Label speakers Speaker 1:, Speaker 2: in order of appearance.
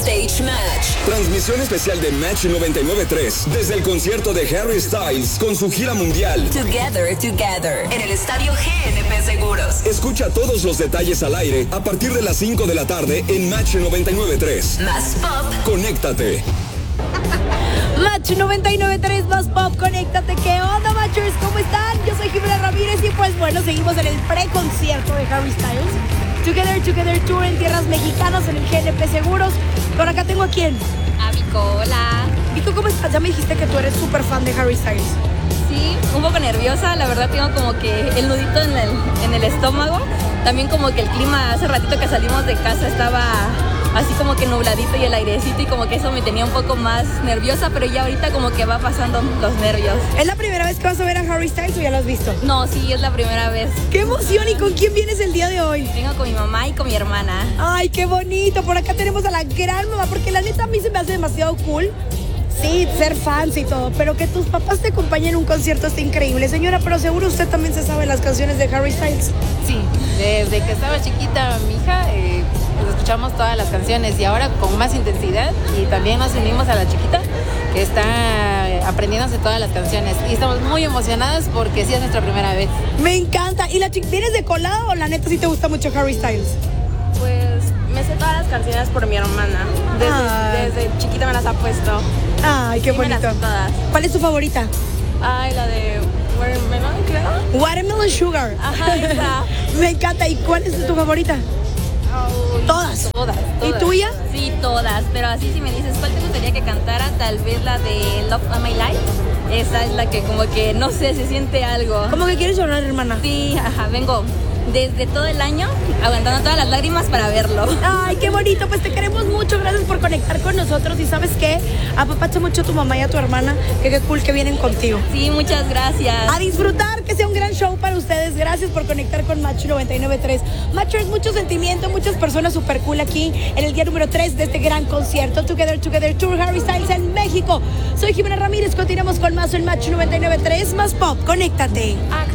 Speaker 1: Stage Match.
Speaker 2: Transmisión especial de Match 99.3 desde el concierto de Harry Styles con su gira mundial.
Speaker 1: Together, Together, en el estadio GNP Seguros.
Speaker 2: Escucha todos los detalles al aire a partir de las 5 de la tarde en Match 99.3.
Speaker 1: Más pop.
Speaker 2: Conéctate.
Speaker 3: Match 99.3 más pop, conéctate. ¿Qué onda, Matchers? ¿Cómo están? Yo soy Jimena Ramírez y pues bueno, seguimos en el preconcierto de Harry Styles. Together Tour en tierras mexicanas en el GNP Seguros. Por acá tengo a quién.
Speaker 4: A Vico, hola.
Speaker 3: Vico, ¿cómo estás? Ya me dijiste que tú eres súper fan de Harry Styles.
Speaker 4: Sí, un poco nerviosa, la verdad tengo como que el nudito en el estómago. También como que el clima hace ratito que salimos de casa estaba así como que nubladito y el airecito y como que eso me tenía un poco más nerviosa, pero ya ahorita como que va pasando los nervios.
Speaker 3: ¿Es la primera vez que vas a ver a Harry Styles o ya lo has visto?
Speaker 4: No, sí, es la primera vez.
Speaker 3: ¡Qué emoción! ¿Y con quién vienes el día de hoy?
Speaker 4: Vengo con mi mamá y con mi hermana.
Speaker 3: ¡Ay, qué bonito! Por acá tenemos a la gran mamá, porque la neta a mí se me hace demasiado cool. Sí, ser fans y todo, pero que tus papás te acompañen en un concierto está increíble. Señora, pero seguro usted también se sabe las canciones de Harry Styles.
Speaker 5: Sí, desde que estaba chiquita mi hija, pues escuchamos todas las canciones y ahora con más intensidad y también nos unimos a la chiquita que está aprendiéndose todas las canciones y estamos muy emocionadas porque sí es nuestra primera vez.
Speaker 3: Me encanta. ¿Y la chica vienes de colada o la neta sí te gusta mucho Harry Styles?
Speaker 4: Pues me sé todas las canciones por mi hermana. Desde chiquita me las ha puesto.
Speaker 3: Ay, qué
Speaker 4: Sí, me
Speaker 3: bonito.
Speaker 4: las sé todas.
Speaker 3: ¿Cuál es tu favorita?
Speaker 4: Ay, la de Watermelon, creo.
Speaker 3: Watermelon Sugar.
Speaker 4: Ajá, esa.
Speaker 3: Me encanta. ¿Y cuál es tu favorita? Todas.
Speaker 4: Todas.
Speaker 3: ¿Y tuya?
Speaker 4: Sí, todas, pero así si me dices cuál te gustaría que cantara, tal vez la de Love of My Life. Esa es la que como que, no sé, se siente algo.
Speaker 3: ¿Cómo que quieres llorar, hermana?
Speaker 4: Sí, ajá, vengo desde todo el año aguantando todas las lágrimas para verlo.
Speaker 3: Ay, qué bonito, pues te queremos mucho, gracias por conectar con nosotros y ¿sabes qué? Apapacha mucho a tu mamá y a tu hermana, que qué cool que vienen contigo.
Speaker 4: Sí, muchas gracias.
Speaker 3: A disfrutar, que sea un gran show para ustedes. Gracias por conectar con Match 99.3. Matchers, mucho sentimiento, muchas personas super cool aquí en el día número 3 de este gran concierto Together Tour Harry Styles en México. Soy Jimena Ramírez, continuamos con más en Match 99.3 más pop. Conéctate.